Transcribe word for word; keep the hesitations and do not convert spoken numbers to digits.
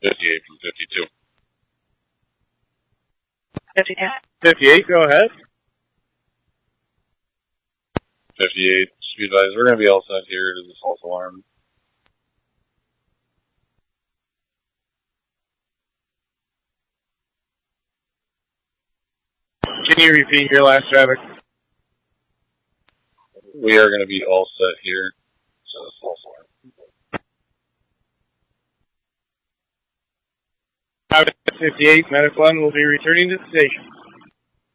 fifty-eight from fifty-two. fifty-eight. fifty-eight, go ahead. fifty-eight, speed advisor, we're going to be all set here. It is a false alarm. Can you repeat your last traffic? We are going to be all set here. So it's false alarm. fifty-eight, Medic one will be returning to the station.